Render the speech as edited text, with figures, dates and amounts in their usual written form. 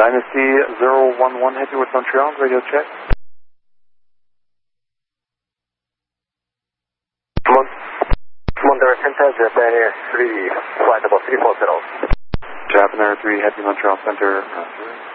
Dynasty 011 Heavy with Montreal, radio check. Monterey Center, Japan Air 3, flight about 340. Japan Air 3 Heavy Montreal Center.